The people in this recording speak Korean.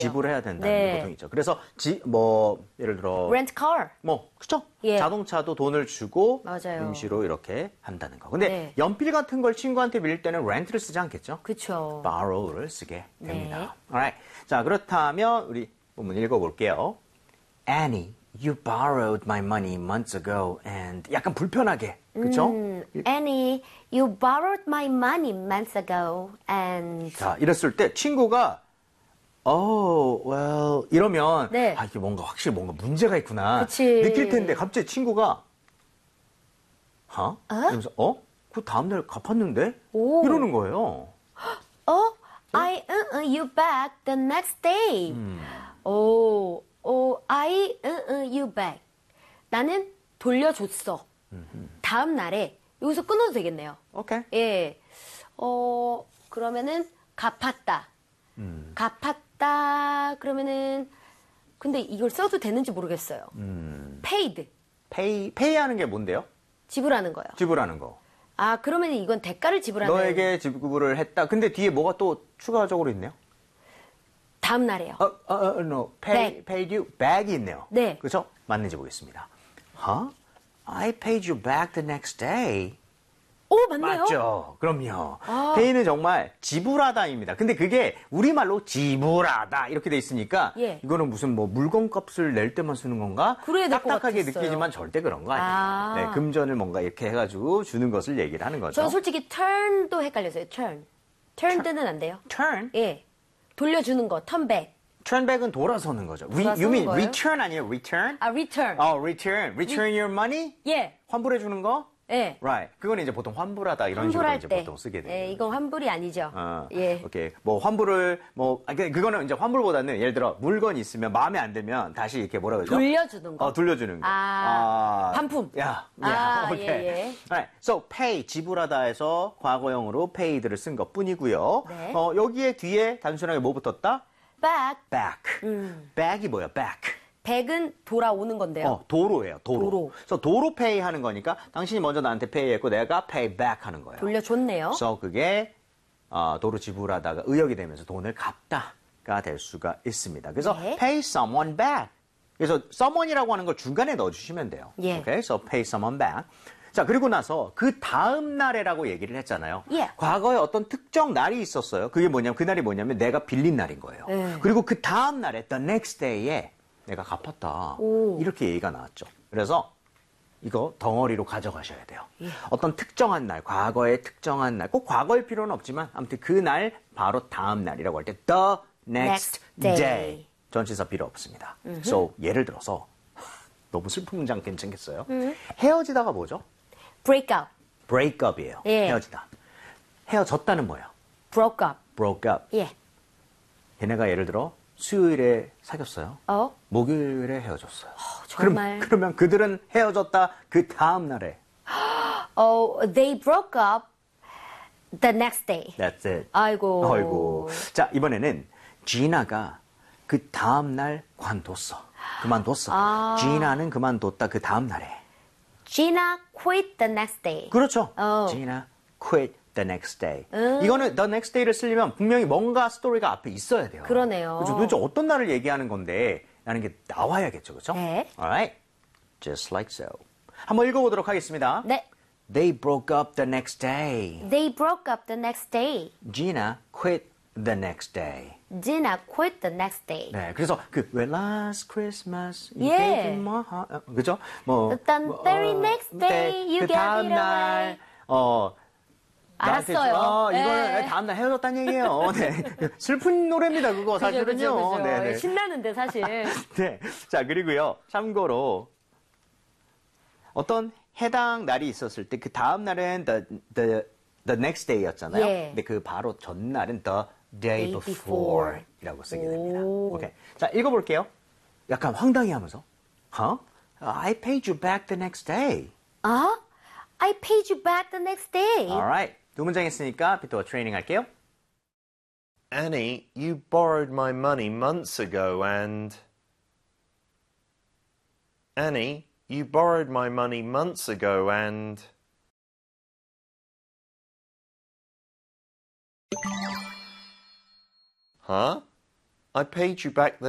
지불해야 된다는 네. 게 보통 있죠. 그래서 예를 들어 rent car. 그쵸? 예. 자동차도 돈을 주고 맞아요. 임시로 이렇게 한다는 거. 근데 네. 연필 같은 걸 친구한테 빌릴 때는 rent를 쓰지 않겠죠? 그쵸. borrow를 쓰게 됩니다. 네. Alright. 자, 그렇다면 우리 본문 읽어볼게요. Annie, you borrowed my money months ago and 약간 불편하게, 그쵸? Annie, you borrowed my money months ago and 자, 이랬을 때 친구가 well 이러면 네. 이게 확실히 뭔가 문제가 있구나 그치. 느낄 텐데 갑자기 친구가 이러면서 그 다음날 갚았는데? 오. 이러는 거예요. I owe you back the next day. I owe you back. 나는 돌려줬어. 다음 날에 여기서 끊어도 되겠네요. 오케이. 예. 그러면은 갚았다. 갚았다. 그러면은 근데 이걸 써도 되는지 모르겠어요. paid. pay 하는 게 뭔데요? 지불하는 거요. 지불하는 거. 그러면 이건 대가를 지불하는 너에게 지불을 했다. 근데 뒤에 뭐가 또 추가적으로 있네요? 다음 날에요. no. paid you back이 있네요. 네. 그렇죠? 맞는지 보겠습니다. I paid you back the next day. 오, 맞네요. 맞죠. 그럼요. pay는 정말 지불하다입니다. 근데 그게 우리말로 지불하다 이렇게 돼 있으니까 예. 이거는 무슨 물건값을 낼 때만 쓰는 건가? 그래야 될것 딱딱하게 같았어요. 느끼지만 절대 그런 거 아니에요. 네, 금전을 뭔가 이렇게 해가지고 주는 것을 얘기를 하는 거죠. 전 솔직히 turn도 헷갈렸어요. turned는 안 돼요. turn? 예. 돌려주는 거, turn back. turn back은 돌아서는 거죠. 돌아서는 you mean 거예요? return 아니에요? return? return. return your money? 예. 환불해 주는 거? 예. Right. 그건 이제 보통 환불하다 이런 식으로 환불할 이제 때. 보통 쓰게 돼요. 예, 이건 환불이 아니죠. 예. 오케이. 환불을 그거는 이제 환불보다는 예를 들어 물건이 있으면 마음에 안 들면 다시 이렇게 뭐라 그러죠? 돌려주는 거. 돌려주는 거. 반품. 오케이. 예. Right. So pay 지불하다에서 과거형으로 paid를 쓴 것뿐이고요. 네. 여기에 뒤에 단순하게 뭐 붙었다? back. back. back이 뭐야? back. back은 돌아오는 건데요. 도로예요. 도로. 그래서 도로 페이 하는 거니까 당신이 먼저 나한테 페이 했고 내가 페이 백 하는 거예요. 돌려줬네요. 그래서 그게 도로 지불하다가 의역이 되면서 돈을 갚다가 될 수가 있습니다. 그래서 네. pay someone back. 그래서 someone이라고 하는 걸 중간에 넣어주시면 돼요. 예. 오케이, so pay someone back. 자, 그리고 나서 그 다음 날에라고 얘기를 했잖아요. 예. 과거에 어떤 특정 날이 있었어요. 그게 뭐냐면 그 날이 뭐냐면 내가 빌린 날인 거예요. 그리고 그 다음 날에 the next day에 내가 갚았다. 이렇게 얘기가 나왔죠. 그래서 이거 덩어리로 가져가셔야 돼요. 예. 어떤 특정한 날, 과거의 특정한 날, 꼭 과거일 필요는 없지만 아무튼 그 날 바로 다음 날이라고 할 때 the next day. 전치사 필요 없습니다. So 예를 들어서 너무 슬픈 문장 괜찮겠어요? 헤어지다가 뭐죠? break up. break up이에요. 예. 헤어지다. 헤어졌다는 뭐예요? broke up. broke up. 예. 얘네가 예를 들어 수요일에 사귀었어요. 목요일에 헤어졌어요. 정말. 그러면 그들은 헤어졌다 그 다음 날에. they broke up the next day. That's it. 아이고. 자, 이번에는 지나가 그 다음 날 그만뒀어. 지나는 그만뒀다 그 다음 날에. Gina quit the next day. 그렇죠. Gina quit the next day. 이거는 the next day를 쓰려면 분명히 뭔가 스토리가 앞에 있어야 돼요. 그러네요. 그렇죠. 도대체 어떤 날을 얘기하는 건데 라는 게 나와야겠죠. 그렇죠? 네. Alright. Just like so. 한번 읽어보도록 하겠습니다. 네. They broke up the next day. They broke up the next day. Gina quit the next day. Gina quit the next day. 네, 그래서 Well, last Christmas you 예. gave me my heart. 그죠? The very next day you 그 gave 다음 it 날 나한테 알았어요. 이거는 네. 다음 날 헤어졌다는 얘기예요. 네. 슬픈 노래입니다. 그거 사실은요. 그죠. 네. 신나는데 사실. 네. 자, 그리고요. 참고로 어떤 해당 날이 있었을 때 그 다음 날은 the next day였잖아요. 예. 근데 그 바로 전날은 the day before이라고 쓰게 됩니다. 오. 오케이. 자, 읽어볼게요. 약간 황당해하면서, I paid you back the next day. I paid you back the next day. Alright. 두 문장 했으니까 비토와 트레이닝 할게요. Annie, you borrowed my money months ago and... Annie, you borrowed my money months ago and... Huh? I paid you back the